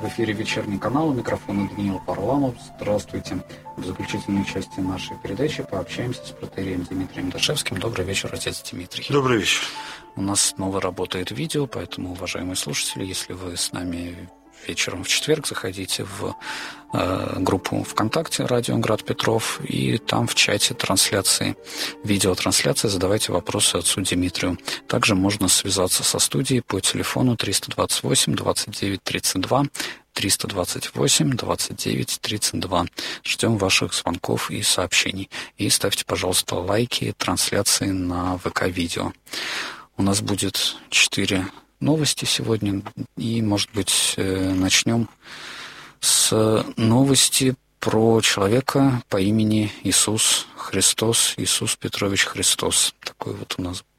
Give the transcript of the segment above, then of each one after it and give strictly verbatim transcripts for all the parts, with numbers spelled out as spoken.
эфире «Вечерний канал», у микрофона Даниил Парламов. Здравствуйте. В заключительной части нашей передачи пообщаемся с протоиереем Дмитрием Дашевским. Добрый вечер, отец Дмитрий. Добрый вечер. У нас снова работает видео, поэтому, уважаемые слушатели, если вы с нами вечером в четверг, заходите в э, группу ВКонтакте «Радио Град Петров», и там в чате трансляции, видеотрансляции, задавайте вопросы отцу Дмитрию. Также можно связаться со студией по телефону триста двадцать восемь двадцать девять тридцать два, триста двадцать восемь двадцать девять тридцать два. Ждем ваших звонков и сообщений. И ставьте, пожалуйста, лайки трансляции на ВК-видео. У нас будет четыре новости сегодня, и, может быть, начнем с новости про человека по имени Иисус Христос, Иисус Петрович Христос. Такой вот у нас.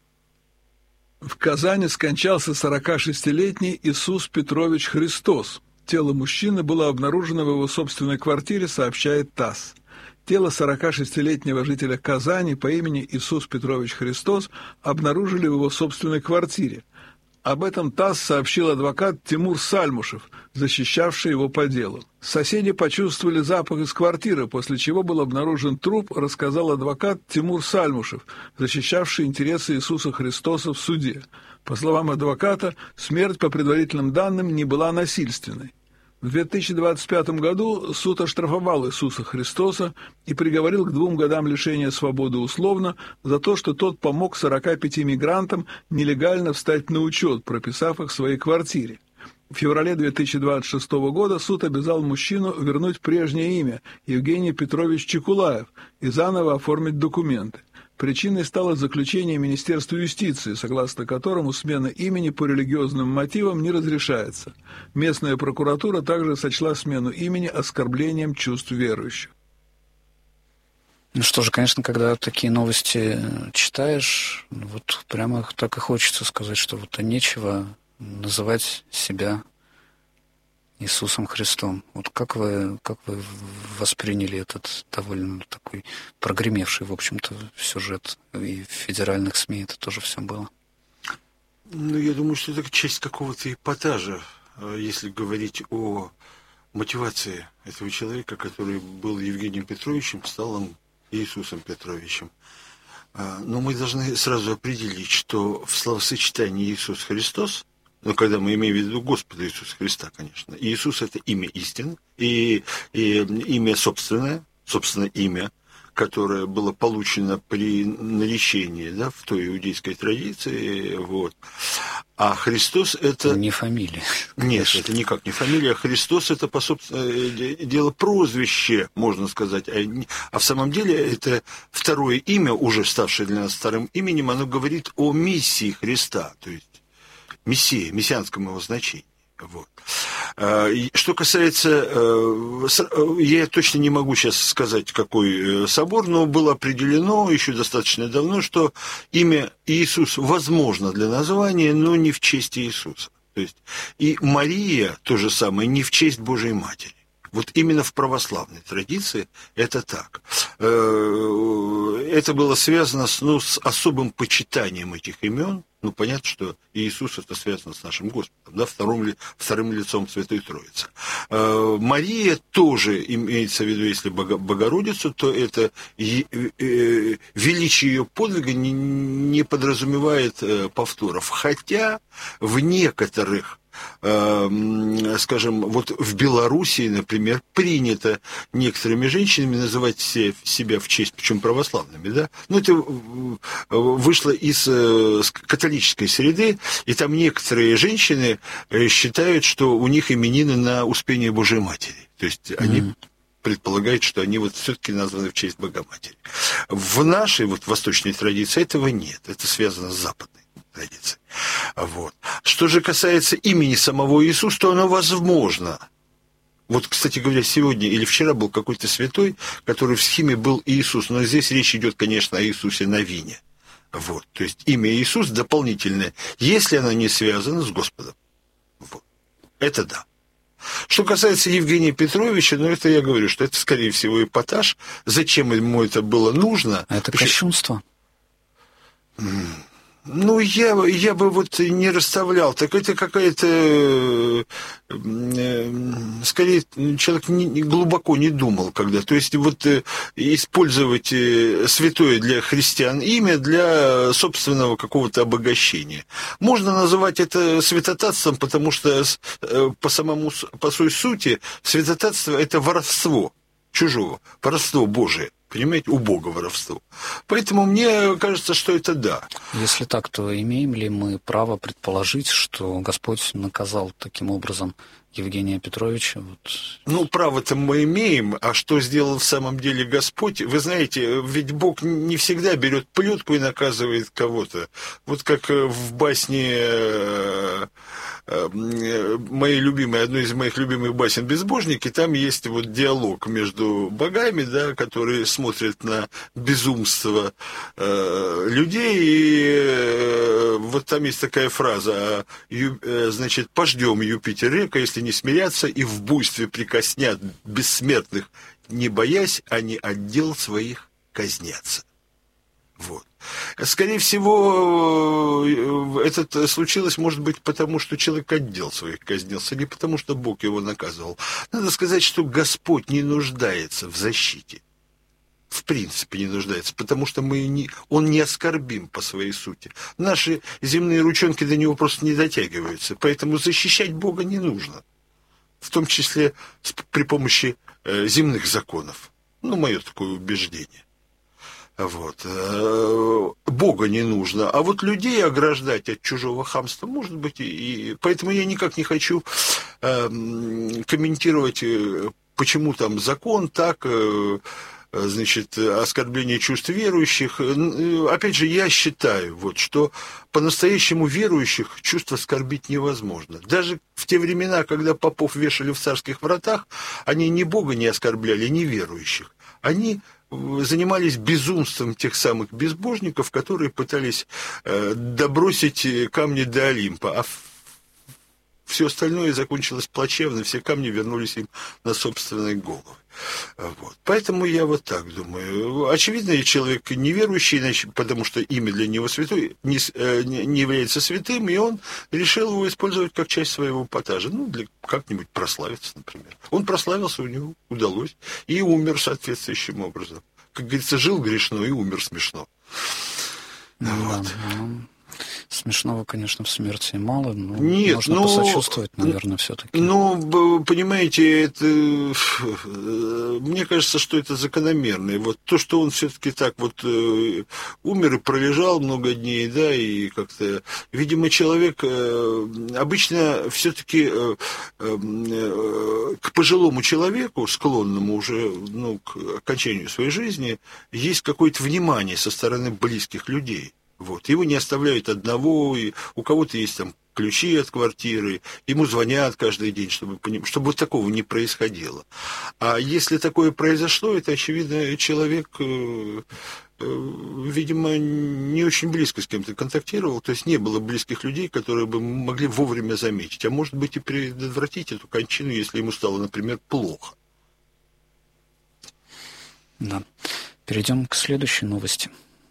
В Казани скончался сорокашестилетний Иисус Петрович Христос. Тело мужчины было обнаружено в его собственной квартире, сообщает ТАСС. Тело сорокашестилетнего жителя Казани по имени Иисус Петрович Христос обнаружили в его собственной квартире. Об этом ТАСС сообщил адвокат Тимур Сальмушев, защищавший его по делу. Соседи почувствовали запах из квартиры, после чего был обнаружен труп, рассказал адвокат Тимур Сальмушев, защищавший интересы Иисуса Христоса в суде. По словам адвоката, смерть, по предварительным данным, не была насильственной. В две тысячи двадцать пятом году суд оштрафовал Иисуса Христоса и приговорил к двум годам лишения свободы условно за то, что тот помог сорока пяти мигрантам нелегально встать на учет, прописав их в своей квартире. В феврале две тысячи двадцать шестого года суд обязал мужчину вернуть прежнее имя Евгений Петрович Чекулаев и заново оформить документы. Причиной стало заключение Министерства юстиции, согласно которому смена имени по религиозным мотивам не разрешается. Местная прокуратура также сочла смену имени оскорблением чувств верующих. Ну что же, конечно, когда такие новости читаешь, вот прямо так и хочется сказать, что вот нечего называть себя Иисусом Христом. Вот как вы, как вы восприняли этот довольно такой прогремевший, в общем-то, сюжет, и в федеральных СМИ это тоже все было? Ну, я думаю, что это часть какого-то эпатажа, если говорить о мотивации этого человека, который был Евгением Петровичем, стал он Иисусом Петровичем. Но мы должны сразу определить, что в словосочетании Иисус Христос, но когда мы имеем в виду Господа Иисуса Христа, конечно. Иисус – это имя истины, и, и имя собственное, собственно, имя, которое было получено при наречении, да, в той иудейской традиции. Вот. А Христос – это… Не фамилия. Нет, это никак не фамилия. Христос – это, по собственному делу, прозвище, можно сказать. А в самом деле это второе имя, уже ставшее для нас вторым именем, оно говорит о миссии Христа, то есть Мессия, мессианском его значении. Вот. Что касается, я точно не могу сейчас сказать, какой собор, но было определено еще достаточно давно, что имя Иисус возможно для названия, но не в честь Иисуса. То есть и Мария то же самое, не в честь Божией Матери. Вот именно в православной традиции это так. Это было связано с, ну, с особым почитанием этих имен. Ну, понятно, что Иисус это связано с нашим Господом, да, вторым, вторым лицом Святой Троицы. Мария тоже имеется в виду, если Богородицу, то это величие ее подвига не, не подразумевает повторов. Хотя в некоторых, скажем, вот в Белоруссии, например, принято некоторыми женщинами называть себя в честь, причем православными, да, ну, это вышло из католической среды, и там некоторые женщины считают, что у них именины на Успение Божией Матери, то есть они mm-hmm. предполагают, что они вот все-таки названы в честь Богоматери. В нашей вот восточной традиции этого нет, это связано с западной традицией. Вот. Что же касается имени самого Иисуса, то оно возможно. Вот, кстати говоря, сегодня или вчера был какой-то святой, который в схеме был Иисус, но здесь речь идет, конечно, о Иисусе Навине. Вот. То есть имя Иисус дополнительное, если оно не связано с Господом. Вот. Это да. Что касается Евгения Петровича, ну, это я говорю, что это, скорее всего, эпатаж. Зачем ему это было нужно? Это Почему? кощунство? Ну, я, я бы вот не расставлял. Так это какая-то... Скорее, человек не, глубоко не думал когда. То есть, вот использовать святое для христиан имя для собственного какого-то обогащения. Можно называть это святотатством, потому что по самому, по своей сути, святотатство – это воровство чужого, воровство Божие. Понимаете, у Бога воровство. Поэтому мне кажется, что это да. Если так, то имеем ли мы право предположить, что Господь наказал таким образом Евгения Петровича? Вот. Ну, право-то мы имеем, а что сделал в самом деле Господь? Вы знаете, ведь Бог не всегда берет плетку и наказывает кого-то. Вот как в басне моей любимой, одной из моих любимых басен «Безбожники», там есть вот диалог между богами, да, которые смотрят на безумство э, людей, и э, вот там есть такая фраза, ю, э, значит, «Пождем, Юпитер, река, если не смирятся, и в буйстве прикоснят бессмертных, не боясь, они отдел своих казнятся». Вот. Скорее всего, это случилось, может быть, потому, что человек отдел своих казнился, не потому, что Бог его наказывал. Надо сказать, что Господь не нуждается в защите. В принципе, не нуждается, потому что мы не, Он не оскорбим по своей сути. Наши земные ручонки до него просто не дотягиваются, поэтому защищать Бога не нужно. В том числе при помощи э, земных законов. Ну, мое такое убеждение. Вот. Бога не нужно, а вот людей ограждать от чужого хамства, может быть, и... и... Поэтому я никак не хочу э, комментировать, почему там закон так, э, значит, оскорбление чувств верующих. Опять же, я считаю, вот, что по-настоящему верующих чувств оскорбить невозможно. Даже в те времена, когда попов вешали в царских вратах, они ни Бога не оскорбляли, ни верующих. Они занимались безумством тех самых безбожников, которые пытались э, добросить камни до Олимпа, а все остальное закончилось плачевно, все камни вернулись им на собственные головы. Вот. Поэтому я вот так думаю. Очевидно, человек неверующий, иначе, потому что имя для него святое, не, не является святым, и он решил его использовать как часть своего эпатажа. Ну, для как-нибудь прославиться, например. Он прославился, у него удалось, и умер соответствующим образом. Как говорится, жил грешно и умер смешно. Да, вот. ну, смешного, конечно, в смерти мало, но Нет, можно но, посочувствовать, наверное, все-таки. Ну, понимаете, это, мне кажется, что это закономерно. И вот то, что он все-таки так вот умер и пролежал много дней, да, и как-то, видимо, человек обычно все-таки к пожилому человеку, склонному уже, ну, к окончанию своей жизни, есть какое-то внимание со стороны близких людей. Вот. Его не оставляют одного, и у кого-то есть там ключи от квартиры, ему звонят каждый день, чтобы, чтобы вот такого не происходило. А если такое произошло, это, очевидно, человек, видимо, не очень близко с кем-то контактировал, то есть не было близких людей, которые бы могли вовремя заметить, а может быть и предотвратить эту кончину, если ему стало, например, плохо. Да. Перейдем к следующей новости.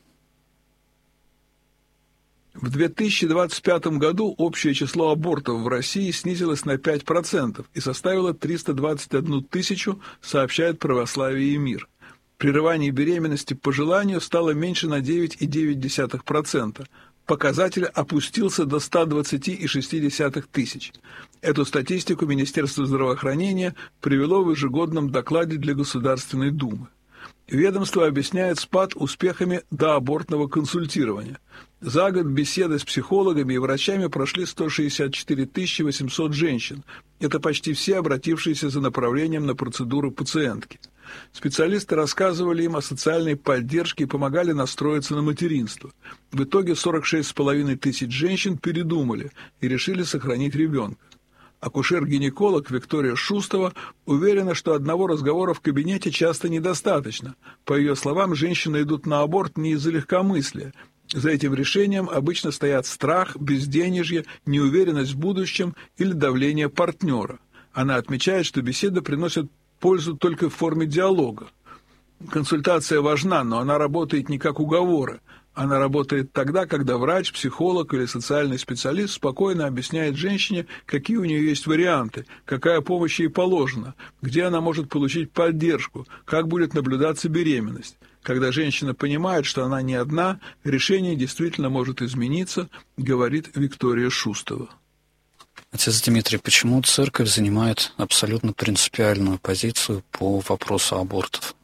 В две тысячи двадцать пятом году общее число абортов в России снизилось на пять процентов и составило триста двадцать одну тысячу, сообщает «Православие и мир». Прерывание беременности по желанию стало меньше на девять целых девять десятых процента. Показатель опустился до ста двадцати целых шести десятых тысяч. Эту статистику Министерство здравоохранения привело в ежегодном докладе для Государственной Думы. Ведомство объясняет спад успехами доабортного консультирования. За год беседы с психологами и врачами прошли сто шестьдесят четыре тысячи восемьсот женщин. Это почти все обратившиеся за направлением на процедуру пациентки. Специалисты рассказывали им о социальной поддержке и помогали настроиться на материнство. В итоге сорок шесть с половиной тысяч женщин передумали и решили сохранить ребенка. Акушер-гинеколог Виктория Шустова уверена, что одного разговора в кабинете часто недостаточно. По ее словам, женщины идут на аборт не из-за легкомыслия. За этим решением обычно стоят страх, безденежье, неуверенность в будущем или давление партнера. Она отмечает, что беседа приносит пользу только в форме диалога. Консультация важна, но она работает не как уговоры. Она работает тогда, когда врач, психолог или социальный специалист спокойно объясняет женщине, какие у нее есть варианты, какая помощь ей положена, где она может получить поддержку, как будет наблюдаться беременность. Когда женщина понимает, что она не одна, решение действительно может измениться, говорит Виктория Шустова. Отец Дмитрий, почему церковь занимает абсолютно принципиальную позицию по вопросу абортов?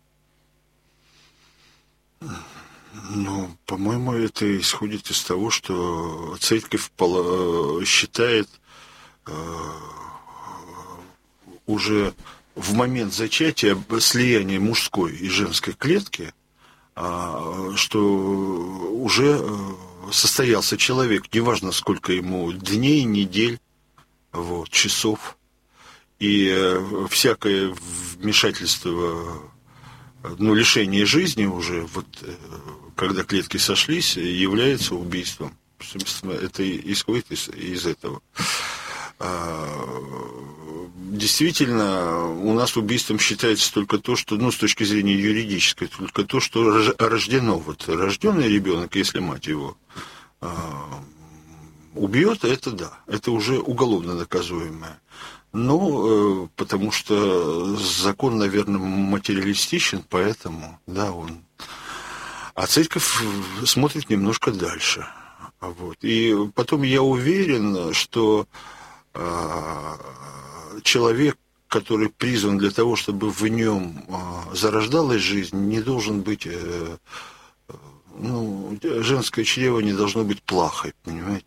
Ну, по-моему, это исходит из того, что церковь считает э, уже в момент зачатия слияния мужской и женской клетки, э, что уже состоялся человек, неважно сколько ему дней, недель, вот, часов, и э, всякое вмешательство, ну, лишение жизни уже, вот, когда клетки сошлись, является убийством. Это исходит из, из этого. Действительно, у нас убийством считается только то, что, ну, с точки зрения юридической, только то, что рождено. Вот рожденный ребенок, если мать его убьет, это да, это уже уголовно наказуемое. Ну, потому что закон, наверное, материалистичен, поэтому, да, он... А церковь смотрит немножко дальше. Вот. И потом я уверен, что э, человек, который призван для того, чтобы в нем э, зарождалась жизнь, не должен быть... Э, ну, женское чрево не должно быть плахой, понимаете?